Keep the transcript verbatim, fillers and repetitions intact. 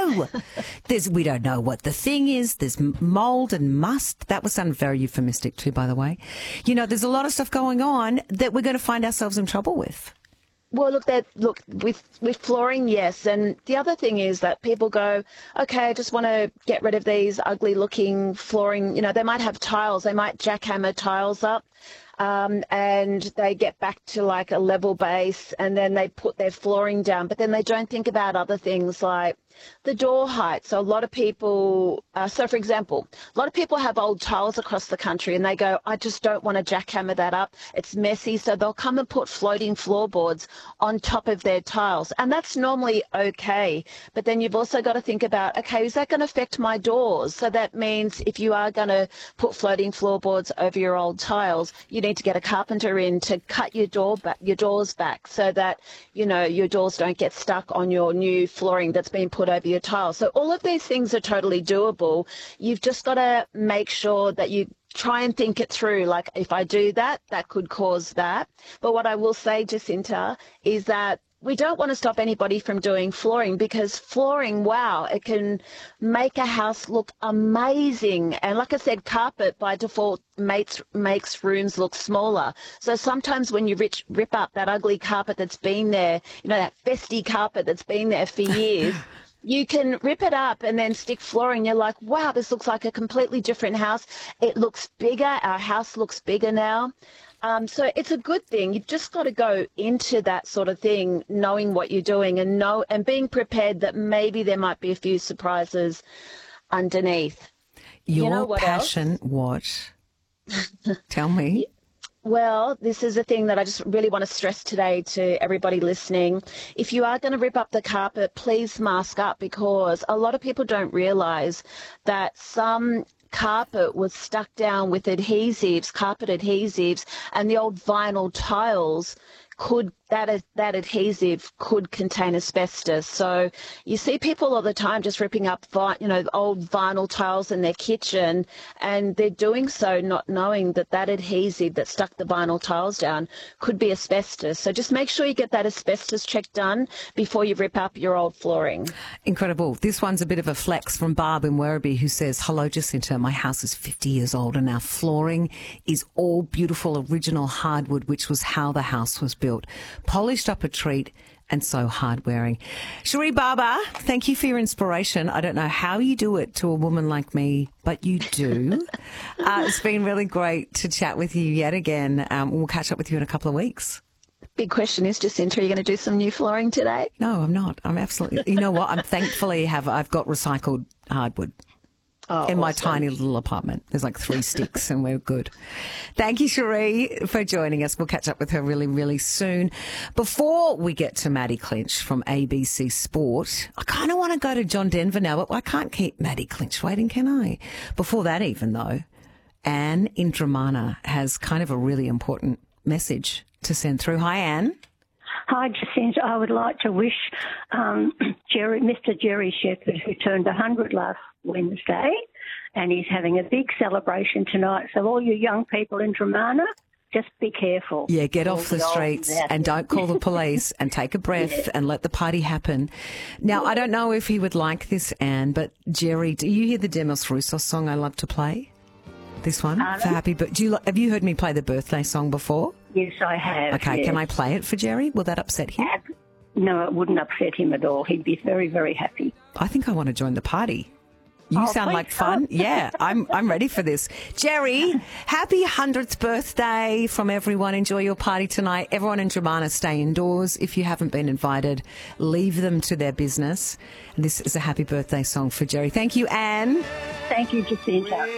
know. There's we don't know what the thing is. There's mould and must. That was sound very euphemistic too, by the way. You know, there's a lot of stuff going on that we're going to find ourselves in trouble with. Well, look, that look with with flooring, yes. And the other thing is that people go, okay, I just want to get rid of these ugly-looking flooring. You know, they might have tiles. They might jackhammer tiles up, um, and they get back to like a level base, and then they put their flooring down. But then they don't think about other things like the door height. So a lot of people, uh, so for example, a lot of people have old tiles across the country and they go, I just don't want to jackhammer that up. It's messy. So they'll come and put floating floorboards on top of their tiles. And that's normally okay. But then you've also got to think about, okay, is that going to affect my doors? So that means if you are going to put floating floorboards over your old tiles, you need to get a carpenter in to cut your door back, your doors back so that, you know, your doors don't get stuck on your new flooring that's been put over your tile. So all of these things are totally doable. You've just got to make sure that you try and think it through. Like, if I do that, that could cause that. But what I will say, Jacinta, is that we don't want to stop anybody from doing flooring, because flooring, wow, it can make a house look amazing. And like I said, carpet by default makes, makes rooms look smaller. So sometimes when you rich, rip up that ugly carpet that's been there, you know, that festy carpet that's been there for years, you can rip it up and then stick flooring. You're like, wow, this looks like a completely different house. It looks bigger. Our house looks bigger now. Um, so it's a good thing. You've just got to go into that sort of thing knowing what you're doing and know and being prepared that maybe there might be a few surprises underneath. Your you know what passion, else? what? Tell me. Well, this is a thing that I just really want to stress today to everybody listening. If you are going to rip up the carpet, please mask up, because a lot of people don't realise that some carpet was stuck down with adhesives, carpet adhesives, and the old vinyl tiles could that that adhesive could contain asbestos. So you see people all the time just ripping up, you know, old vinyl tiles in their kitchen, and they're doing so not knowing that that adhesive that stuck the vinyl tiles down could be asbestos. So just make sure you get that asbestos check done before you rip up your old flooring. Incredible. This one's a bit of a flex from Barb in Werribee, who says, hello, Jacinta, my house is fifty years old and our flooring is all beautiful original hardwood, which was how the house was built. Polished up a treat and so hard-wearing. Cherie Barber, thank you for your inspiration. I don't know how you do it to a woman like me, but you do. uh, it's been really great to chat with you yet again. Um, we'll catch up with you in a couple of weeks. Big question is, Jacinta, are you going to do some new flooring today? No, I'm not. I'm absolutely... You know what? I'm thankfully have I've got recycled hardwood. Oh, in my awesome. tiny little apartment. There's like three sticks and we're good. Thank you, Cherie, for joining us. We'll catch up with her really, really soon. Before we get to Maddie Clinch from A B C Sport, I kind of want to go to John Denver now, but I can't keep Maddie Clinch waiting, can I? Before that even, though, Anne in Dramana has kind of a really important message to send through. Hi, Anne. Hi, Jacinta. I would like to wish um, Jerry, Mister Jerry Shepherd, who turned one hundred last Wednesday, and he's having a big celebration tonight. So all you young people in Dramana, just be careful. Yeah, get off the streets and don't call the police and take a breath yeah. and let the party happen. Now, I don't know if he would like this, Anne, but Jerry, do you hear the Demos Roussos song I love to play? This one um, for happy. But do you have you heard me play the birthday song before? Yes, I have. Okay, yes. Can I play it for Jerry? Will that upset him? No, it wouldn't upset him at all. He'd be very, very happy. I think I want to join the party. You oh, sound like fun. Yeah, I'm I'm ready for this. Jerry, happy hundredth birthday from everyone. Enjoy your party tonight. Everyone in Dramana, stay indoors. If you haven't been invited, leave them to their business. And this is a happy birthday song for Jerry. Thank you, Anne. Thank you, Jacinta.